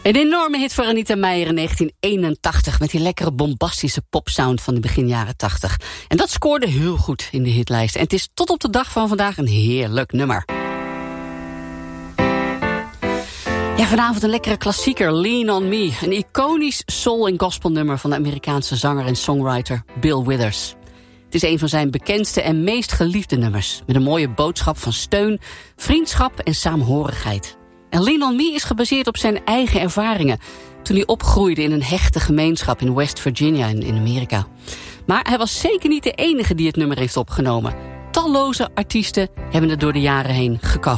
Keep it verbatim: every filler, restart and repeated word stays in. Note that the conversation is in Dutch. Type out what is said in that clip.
Een enorme hit voor Anita Meijer in negentien eenentachtig... met die lekkere bombastische popsound van de begin jaren tachtig. En dat scoorde heel goed in de hitlijst. En het is tot op de dag van vandaag een heerlijk nummer. Ja, vanavond een lekkere klassieker, Lean on Me. Een iconisch soul- en gospelnummer van de Amerikaanse zanger en songwriter Bill Withers. Het is een van zijn bekendste en meest geliefde nummers. Met een mooie boodschap van steun, vriendschap en saamhorigheid. En Lean on Me is gebaseerd op zijn eigen ervaringen toen hij opgroeide in een hechte gemeenschap in West Virginia in, in Amerika. Maar hij was zeker niet de enige die het nummer heeft opgenomen. Talloze artiesten hebben het door de jaren heen gecoverd.